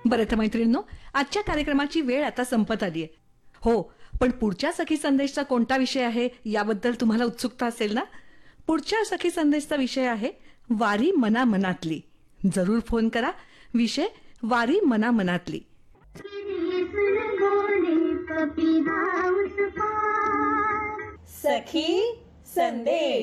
बरं तर मैत्रिणींनो, आजच्या कार्यक्रमाची वेळ आता संपत आली आहे. हो, पण पुढच्या सखी संदेशचा कोणता विषय आहे याबद्दल तुम्हाला उत्सुकता असेल ना. पुढच्या सखी संदेशचा विषय आहे वारी मना मनातली. जरूर फोन करा. विषय वारी मना मनातली. सखी संदेश.